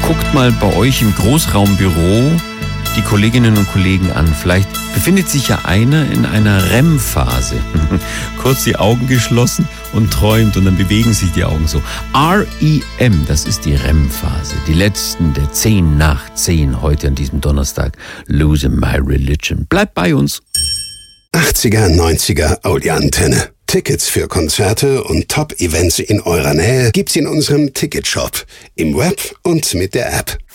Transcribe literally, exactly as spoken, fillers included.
guckt mal bei euch im Großraumbüro die Kolleginnen und Kollegen an. Vielleicht befindet sich ja einer in einer R E M-Phase. Kurz die Augen geschlossen und träumt und dann bewegen sich die Augen so. R E M, das ist die R E M-Phase. Die letzten der zehn nach zehn heute an diesem Donnerstag. Losing My Religion. Bleibt bei uns. achtziger, neunziger Audi-Antenne. Tickets für Konzerte und Top-Events in eurer Nähe gibt's in unserem Ticketshop, im Web und mit der App.